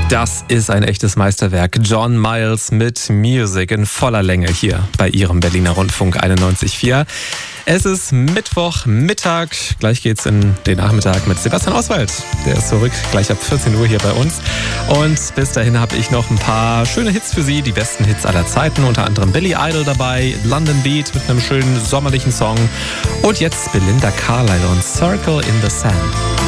Das ist ein echtes Meisterwerk. John Miles mit Music in voller Länge hier bei Ihrem Berliner Rundfunk 91.4. Es ist Mittwochmittag. Gleich geht's in den Nachmittag mit Sebastian Oswald. Der ist zurück, gleich ab 14 Uhr hier bei uns. Und bis dahin habe ich noch ein paar schöne Hits für Sie. Die besten Hits aller Zeiten. Unter anderem Billy Idol dabei, London Beat mit einem schönen sommerlichen Song. Und jetzt Belinda Carlisle und Circle in the Sand.